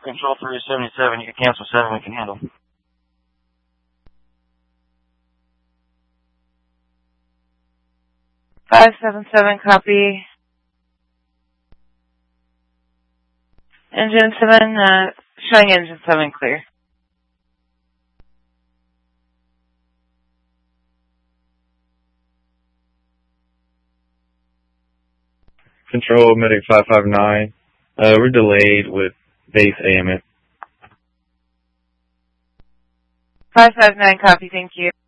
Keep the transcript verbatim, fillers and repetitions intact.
Control three seventy-seven, you can cancel seven, we can handle. five seven seven, copy. Engine seven, uh, showing engine seven clear. Control, Medic five five nine. Uh, we're delayed with base A M S. five five nine, copy, thank you.